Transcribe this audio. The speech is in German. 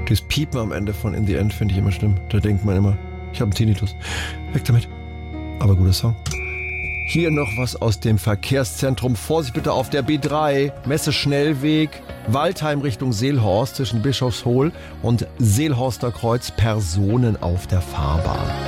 Das Piepen am Ende von In the End finde ich immer schlimm. Da denkt man immer, ich habe einen Tinnitus. Weg damit. Aber guter Song. Hier noch was aus dem Verkehrszentrum. Vorsicht bitte auf der B3. Messe-Schnellweg. Waldheim Richtung Seelhorst zwischen Bischofshohl und Seelhorster Kreuz. Personen auf der Fahrbahn.